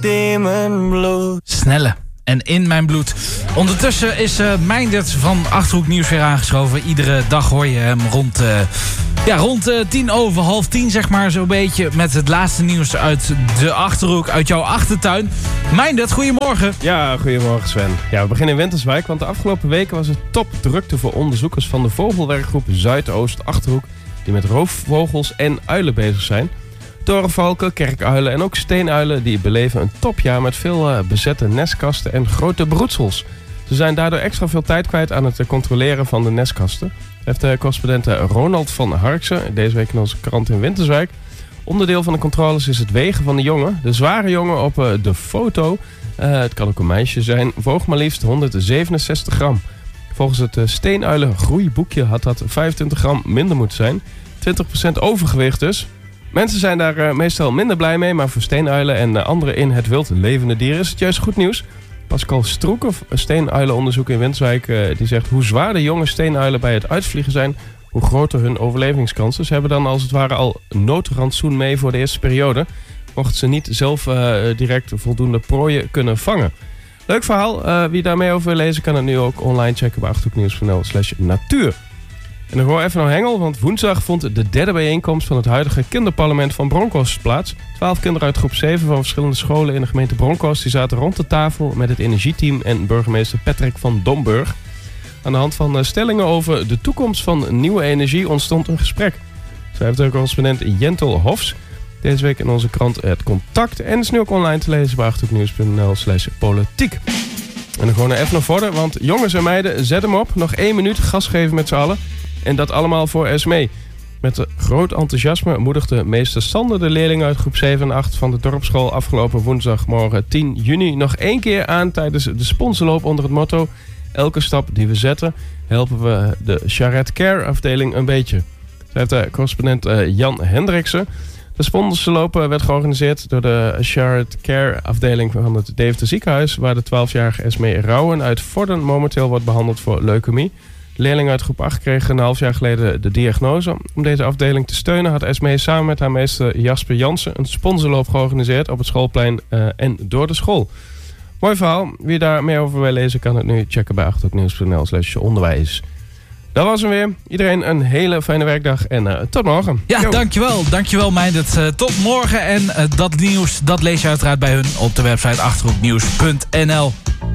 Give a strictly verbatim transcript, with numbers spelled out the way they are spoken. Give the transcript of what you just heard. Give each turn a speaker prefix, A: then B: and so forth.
A: in mijn bloed.
B: Snelle. En in mijn bloed. Ondertussen is uh, Meindert van Achterhoek Nieuws weer aangeschoven. Iedere dag hoor je hem rond, uh, ja, rond uh, tien over half tien, zeg maar, zo'n beetje. Met het laatste nieuws uit de Achterhoek, uit jouw achtertuin. Meindert, goedemorgen.
C: Ja, goedemorgen Sven. Ja, we beginnen in Winterswijk, want de afgelopen weken was het topdrukte voor onderzoekers van de vogelwerkgroep Zuidoost-Achterhoek, die met roofvogels en uilen bezig zijn. Torenvalken, kerkuilen en ook steenuilen die beleven een topjaar met veel uh, bezette nestkasten en grote broedsels. Ze zijn daardoor extra veel tijd kwijt aan het uh, controleren van de nestkasten. Heeft de correspondent uh, Ronald van Harksen deze week in onze krant in Winterswijk. Onderdeel van de controles is het wegen van de jongen. De zware jongen op uh, de foto, uh, het kan ook een meisje zijn, woog maar liefst honderdzevenenzestig gram. Volgens het uh, steenuilen groeiboekje had dat vijfentwintig gram minder moeten zijn. twintig procent overgewicht dus. Mensen zijn daar uh, meestal minder blij mee, maar voor steenuilen en uh, andere in het wild levende dieren is het juist goed nieuws. Pascal Stroekhoff, steenuilenonderzoek in Winterswijk, uh, die zegt hoe zwaar de jonge steenuilen bij het uitvliegen zijn, hoe groter hun overlevingskansen. Ze hebben dan als het ware al noodrantsoen mee voor de eerste periode, mochten ze niet zelf uh, direct voldoende prooien kunnen vangen. Leuk verhaal, uh, wie daar meer over wil lezen kan het nu ook online checken bij achterhoeknieuws.nl slash natuur. En dan gewoon even naar Hengel, want woensdag vond de derde bijeenkomst van het huidige kinderparlement van Bronkhorst plaats. Twaalf kinderen uit groep zeven van verschillende scholen in de gemeente Bronkhorst die zaten rond de tafel met het energieteam en burgemeester Patrick van Domburg. Aan de hand van stellingen over de toekomst van nieuwe energie ontstond een gesprek. Schrijft de correspondent Jentel Hofs deze week in onze krant Het Contact en is nu ook online te lezen bij achterhoeknieuws.nl slash politiek. En dan gewoon even naar voren, want jongens en meiden, zet hem op. Nog één minuut gas geven met z'n allen. En dat allemaal voor Esmee. Met groot enthousiasme moedigde meester Sander de leerlingen uit groep zeven en acht van de dorpsschool afgelopen woensdagmorgen tien juni nog één keer aan tijdens de sponsorloop onder het motto: elke stap die we zetten, helpen we de Charrette Care afdeling een beetje. Zo heeft de correspondent Jan Hendriksen. De sponsorloop werd georganiseerd door de Charrette Care afdeling van het Deventer ziekenhuis, waar de twaalfjarige Esmee Rauwen uit Vorden momenteel wordt behandeld voor leukemie. De leerling uit groep acht kreeg een half jaar geleden de diagnose. Om deze afdeling te steunen had Esmee samen met haar meester Jasper Jansen een sponsorloop georganiseerd op het schoolplein uh, en door de school. Mooi verhaal. Wie daar meer over wil lezen kan het nu checken bij achterhoeknieuws.nl slash onderwijs. Dat was hem weer. Iedereen een hele fijne werkdag en uh, tot morgen.
B: Ja, Yo. dankjewel. Dankjewel Meindert. Uh, tot morgen en uh, dat nieuws dat lees je uiteraard bij hun op de website achterhoeknieuws punt n l.